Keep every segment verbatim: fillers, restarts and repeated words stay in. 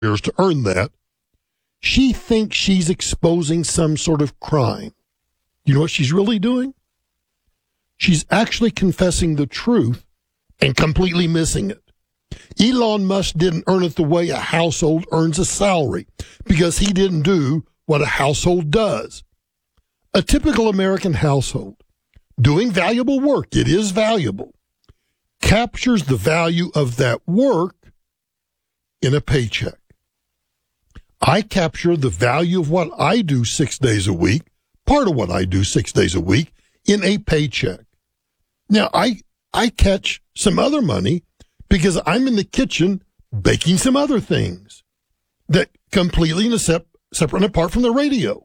years to earn that. She thinks she's exposing some sort of crime. You know what she's really doing? She's actually confessing the truth and completely missing it. Elon Musk didn't earn it the way a household earns a salary because he didn't do what a household does. A typical American household doing valuable work, it is valuable, captures the value of that work in a paycheck. I capture the value of what I do six days a week, part of what I do six days a week, in a paycheck. Now, I I catch some other money because I'm in the kitchen baking some other things that completely separate and apart from the radio.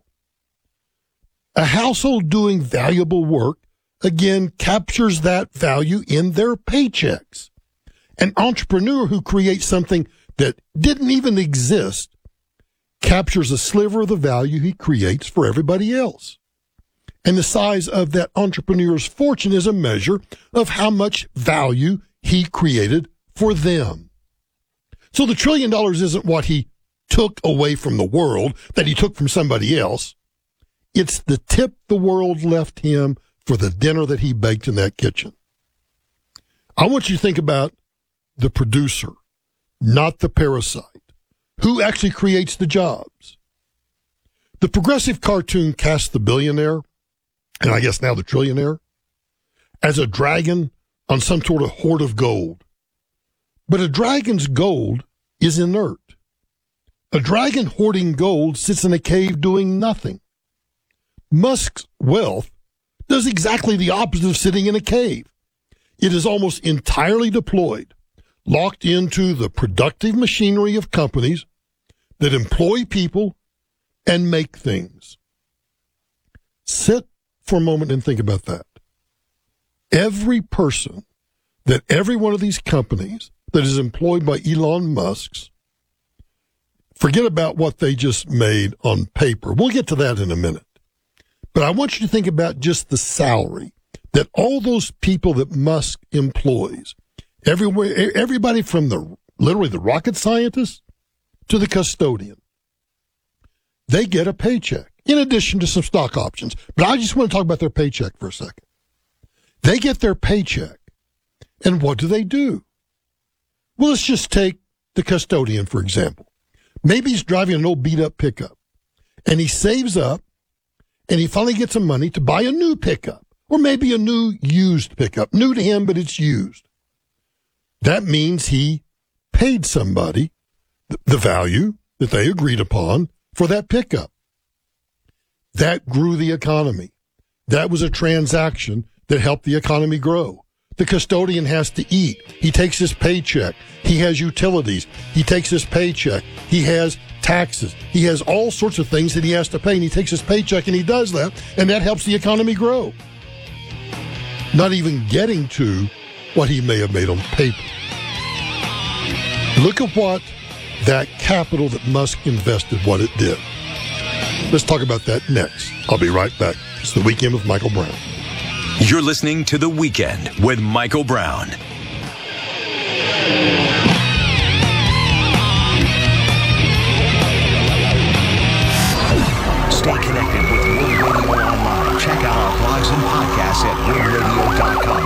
A household doing valuable work, again, captures that value in their paychecks. An entrepreneur who creates something that didn't even exist captures a sliver of the value he creates for everybody else. And the size of that entrepreneur's fortune is a measure of how much value he created for them. So the trillion dollars isn't what he took away from the world, that he took from somebody else. It's the tip the world left him for the dinner that he baked in that kitchen. I want you to think about the producer, not the parasite. Who actually creates the jobs? The Progressive cartoon cast the billionaire, and I guess now the trillionaire, as a dragon on some sort of hoard of gold. But a dragon's gold is inert. A dragon hoarding gold sits in a cave doing nothing. Musk's wealth does exactly the opposite of sitting in a cave. It is almost entirely deployed, locked into the productive machinery of companies that employ people and make things. Sit for a moment and think about that. Every person that every one of these companies that is employed by Elon Musk's, forget about what they just made on paper. We'll get to that in a minute. But I want you to think about just the salary that all those people that Musk employs, everywhere, everybody from the literally the rocket scientist to the custodian, they get a paycheck in addition to some stock options. But I just want to talk about their paycheck for a second. They get their paycheck, and what do they do? Well, let's just take the custodian, for example. Maybe he's driving an old beat-up pickup, and he saves up, and he finally gets some money to buy a new pickup, or maybe a new used pickup. New to him, but it's used. That means he paid somebody the value that they agreed upon for that pickup. That grew the economy. That was a transaction that helped the economy grow. The custodian has to eat. He takes his paycheck. He has utilities. He takes his paycheck. He has taxes. He has all sorts of things that he has to pay, and he takes his paycheck and he does that, and that helps the economy grow. Not even getting to what he may have made on paper. Look at what that capital that Musk invested, what it did. Let's talk about that next. I'll be right back. It's The Weekend with Michael Brown. You're listening to The Weekend with Michael Brown. Stay connected with Win Radio online. Check out our blogs and podcasts at win radio dot com.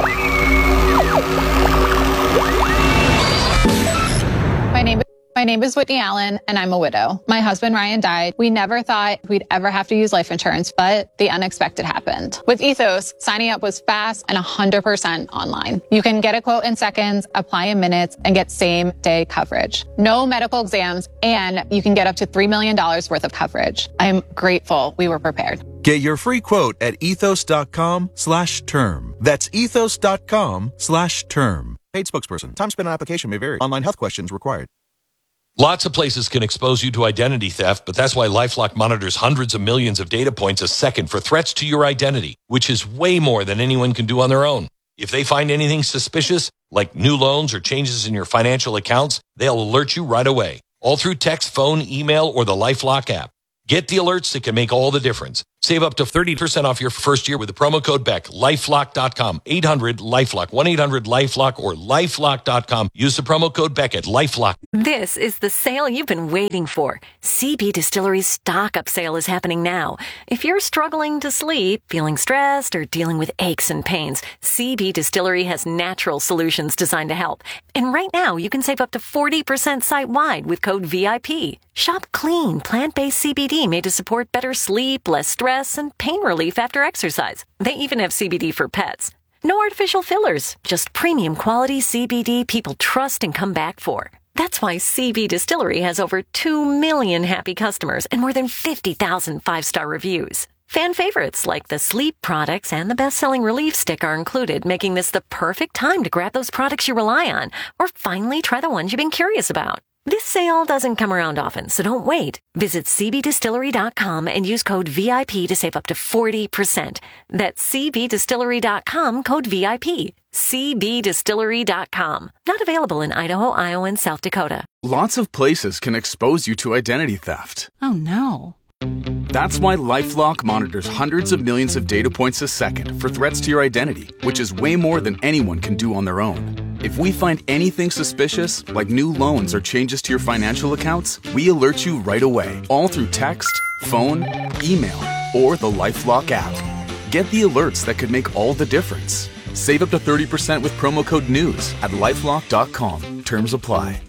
My name is My name is Whitney Allen, and I'm a widow. My husband, Ryan, died. We never thought we'd ever have to use life insurance, but the unexpected happened. With Ethos, signing up was fast and one hundred percent online. You can get a quote in seconds, apply in minutes, and get same-day coverage. No medical exams, and you can get up to three million dollars worth of coverage. I'm grateful we were prepared. Get your free quote at ethos.com slash term. That's ethos.com slash term. Paid spokesperson. Time spent on application may vary. Online health questions required. Lots of places can expose you to identity theft, but that's why LifeLock monitors hundreds of millions of data points a second for threats to your identity, which is way more than anyone can do on their own. If they find anything suspicious, like new loans or changes in your financial accounts, they'll alert you right away, all through text, phone, email, or the LifeLock app. Get the alerts that can make all the difference. Save up to thirty percent off your first year with the promo code Beck. LifeLock dot com. eight hundred LifeLock. one eight hundred LifeLock or LifeLock dot com. Use the promo code Beck at LifeLock. This is the sale you've been waiting for. C B Distillery's stock-up sale is happening now. If you're struggling to sleep, feeling stressed, or dealing with aches and pains, C B Distillery has natural solutions designed to help. And right now, you can save up to forty percent site-wide with code V I P. Shop clean, plant-based C B D made to support better sleep, less stress, and pain relief after exercise. They even have C B D for pets. No artificial fillers, just premium quality C B D people trust and come back for. That's why C B Distillery has over two million happy customers and more than fifty thousand five-star reviews. Fan favorites like the sleep products and the best-selling relief stick are included, making this the perfect time to grab those products you rely on or finally try the ones you've been curious about. This sale doesn't come around often, so don't wait. Visit C B distillery dot com and use code V I P to save up to forty percent. That's C B distillery dot com, code V I P. C B distillery dot com. Not available in Idaho, Iowa, and South Dakota. Lots of places can expose you to identity theft. Oh no. That's why LifeLock monitors hundreds of millions of data points a second for threats to your identity, which is way more than anyone can do on their own. If we find anything suspicious, like new loans or changes to your financial accounts, we alert you right away, all through text, phone, email, or the LifeLock app. Get the alerts that could make all the difference. Save up to thirty percent with promo code NEWS at lifelock dot com. Terms apply.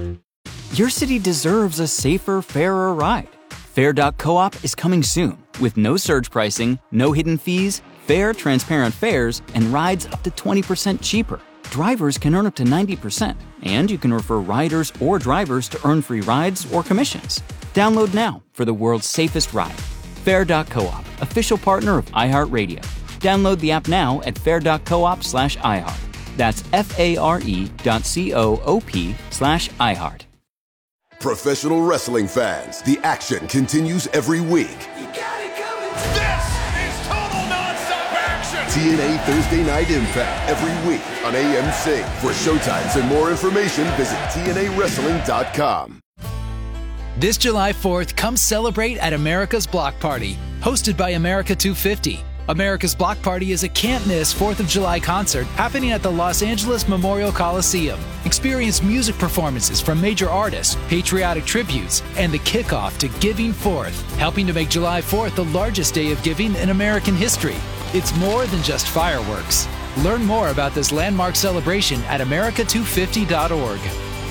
Your city deserves a safer, fairer ride. Fair dot coop is coming soon with no surge pricing, no hidden fees, fair, transparent fares, and rides up to twenty percent cheaper. Drivers can earn up to ninety percent, and you can refer riders or drivers to earn free rides or commissions. Download now for the world's safest ride. Fair dot coop, official partner of iHeartRadio. Download the app now at fair dot coop slash iHeart. That's F-A-R-E dot C-O-O-P slash iHeart. Professional wrestling fans, the action continues every week. You got it coming. This is total nonstop action. T N A Thursday Night Impact every week on A M C. For showtimes and more information, visit T N A wrestling dot com. This July fourth, come celebrate at America's Block Party, hosted by America two fifty. America's Block Party is a can't-miss fourth of July concert happening at the Los Angeles Memorial Coliseum. Experience music performances from major artists, patriotic tributes, and the kickoff to Giving Fourth, helping to make July fourth the largest day of giving in American history. It's more than just fireworks. Learn more about this landmark celebration at America two fifty dot org.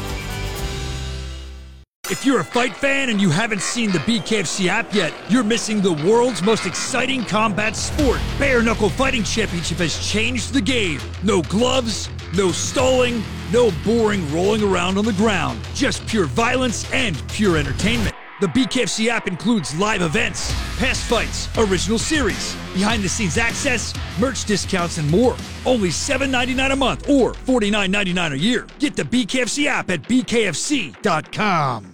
If you're a fight fan and you haven't seen the B K F C app yet, you're missing the world's most exciting combat sport. Bare Knuckle Fighting Championship has changed the game. No gloves, no stalling, no boring rolling around on the ground. Just pure violence and pure entertainment. The B K F C app includes live events, past fights, original series, behind-the-scenes access, merch discounts, and more. Only seven dollars and ninety-nine cents a month or forty-nine dollars and ninety-nine cents a year. Get the B K F C app at B K F C dot com.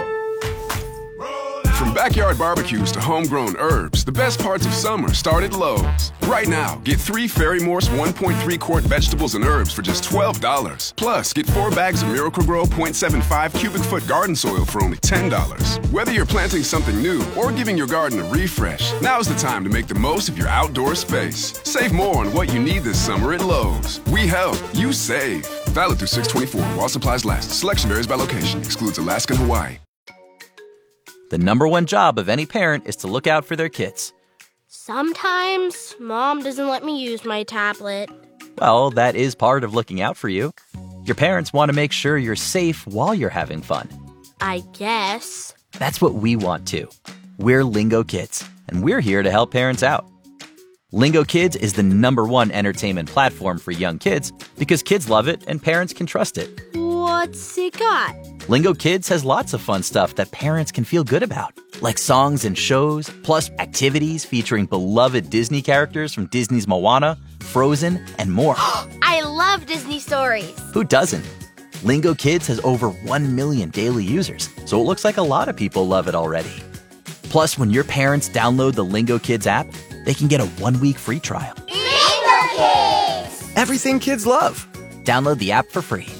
From backyard barbecues to homegrown herbs, the best parts of summer start at Lowe's. Right now, get three Fairy Morse one point three quart vegetables and herbs for just twelve dollars. Plus, get four bags of Miracle-Gro zero point seven five cubic foot garden soil for only ten dollars. Whether you're planting something new or giving your garden a refresh, now's the time to make the most of your outdoor space. Save more on what you need this summer at Lowe's. We help, you save. Valid through six twenty-four while supplies last. Selection varies by location. Excludes Alaska and Hawaii. The number one job of any parent is to look out for their kids. Sometimes Mom doesn't let me use my tablet. Well, that is part of looking out for you. Your parents want to make sure you're safe while you're having fun. I guess. That's what we want too. We're Lingo Kids, and we're here to help parents out. Lingo Kids is the number one entertainment platform for young kids because kids love it and parents can trust it. What's it got? Lingo Kids has lots of fun stuff that parents can feel good about, like songs and shows, plus activities featuring beloved Disney characters from Disney's Moana, Frozen, and more. I love Disney stories. Who doesn't? Lingo Kids has over one million daily users, so it looks like a lot of people love it already. Plus, when your parents download the Lingo Kids app, they can get a one-week free trial. Lingo Kids! Everything kids love. Download the app for free.